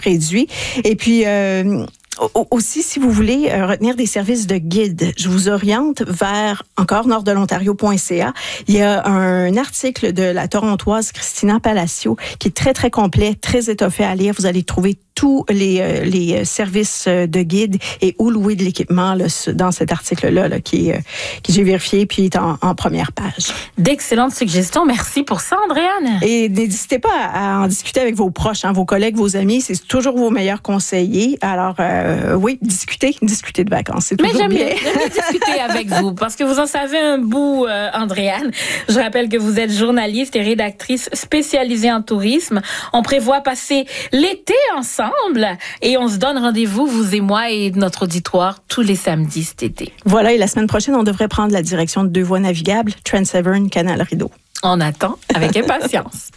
réduit. Et puis, aussi, si vous voulez retenir des services de guide, je vous oriente vers encore norddelontario.ca. Il y a un article de la Torontoise Christina Palacio qui est très, très complet, très étoffé à lire. Vous allez trouver tous les services de guide et où louer de l'équipement là, dans cet article-là là, qui j'ai vérifié puis est en première page. D'excellentes suggestions. Merci pour ça, Andréane. Et n'hésitez pas à en discuter avec vos proches, vos collègues, vos amis. C'est toujours vos meilleurs conseillers. Alors, oui, discutez de vacances. C'est toujours bien. J'aime bien discuter avec vous parce que vous en savez un bout, Andréane. Je rappelle que vous êtes journaliste et rédactrice spécialisée en tourisme. On prévoit passer l'été ensemble et on se donne rendez-vous, vous et moi et notre auditoire, tous les samedis cet été. Voilà, et la semaine prochaine, on devrait prendre la direction de 2 voies navigables, Trans Severn, Canal Rideau. On attend avec impatience.